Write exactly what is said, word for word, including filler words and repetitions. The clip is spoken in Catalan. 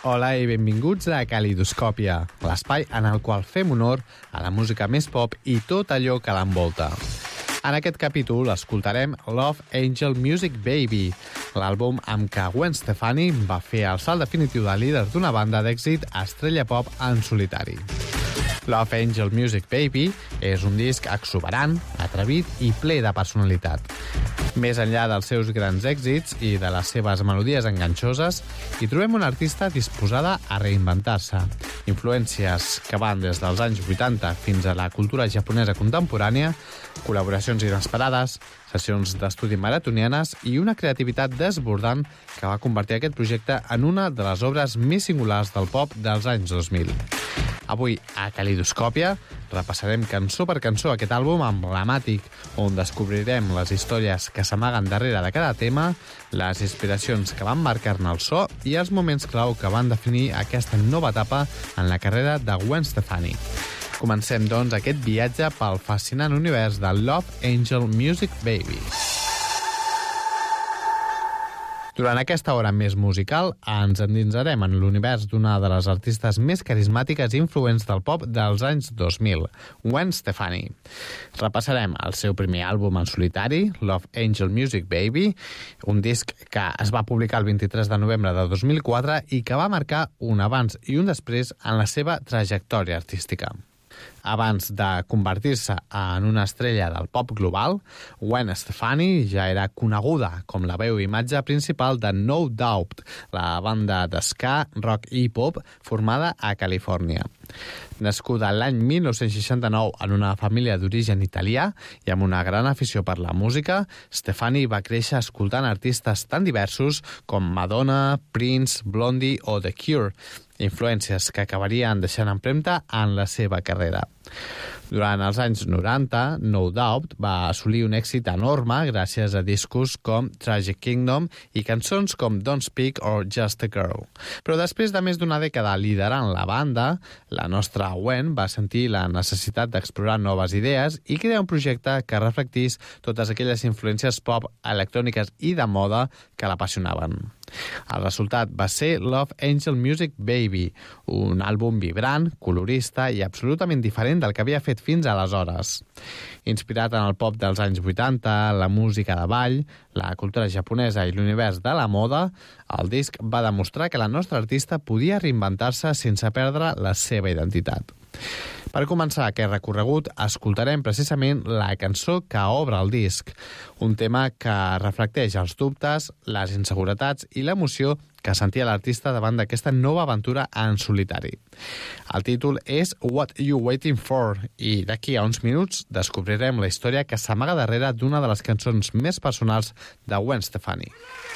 Hola i benvinguts a Calidoscòpia, l'espai en el qual fem honor a la música més pop i tot allò que l'envolta. En aquest capítol escoltarem Love Angel Music Baby, l'àlbum amb què Gwen Stefani va fer el salt definitiu de líder d'una banda d'èxit a estrella pop en solitari. Love Angel Music Baby és un disc exuberant, atrevit i ple de personalitat. Més enllà dels seus grans èxits i de les seves melodies enganxoses, hi trobem una artista disposada a reinventar-se. Influències que van des dels anys vuitanta fins a la cultura japonesa contemporània, col·laboracions inesperades, sessions d'estudi maratonianes i una creativitat desbordant que va convertir aquest projecte en una de les obres més singulars del pop dels anys dos mil. Avui, a Calidoscòpia, repassarem cançó per cançó aquest àlbum emblemàtic, on descobrirem les històries que s'amaguen darrere de cada tema, les inspiracions que van marcar-ne el so i els moments clau que van definir aquesta nova etapa en la carrera de Gwen Stefani. Comencem, doncs, aquest viatge pel fascinant univers de Love Angel Music Baby. Durant aquesta hora més musical, ens endinsarem en l'univers d'una de les artistes més carismàtiques i influents del pop dels anys dos mil, Gwen Stefani. Repassarem el seu primer àlbum en solitari, Love Angel Music Baby, un disc que es va publicar el vint-i-tres de novembre de dos mil quatre i que va marcar un abans i un després en la seva trajectòria artística. Abans de convertir-se en una estrella del pop global, Gwen Stefani ja era coneguda com la veu i imatge principal de No Doubt, la banda d'ska, rock i pop formada a Califòrnia. Nascuda l'any mil nou-cents seixanta-nou en una família d'origen italià i amb una gran afició per la música, Stefani va créixer escoltant artistes tan diversos com Madonna, Prince, Blondie o The Cure, influències que acabarien deixant empremta en la seva carrera. Durant els anys noranta, No Doubt va assolir un èxit enorme gràcies a discos com Tragic Kingdom i cançons com Don't Speak or Just a Girl. Però després de més d'una dècada liderant la banda, la nostra Gwen va sentir la necessitat d'explorar noves idees i crear un projecte que reflectís totes aquelles influències pop, electròniques i de moda que l'apassionaven. El resultat va ser Love Angel Music Baby, un àlbum vibrant, colorista i absolutament diferent del que havia fet fins aleshores. Inspirat en el pop dels anys vuitanta, la música de ball, la cultura japonesa i l'univers de la moda, el disc va demostrar que la nostra artista podia reinventar-se sense perdre la seva identitat. Per començar aquest recorregut, escoltarem precisament la cançó que obre el disc, un tema que reflecteix els dubtes, les inseguretats i l'emoció que sentia l'artista davant d'aquesta nova aventura en solitari. El títol és What You Waiting For i d'aquí a uns minuts descobrirem la història que s'amaga darrere d'una de les cançons més personals de Gwen Stefani.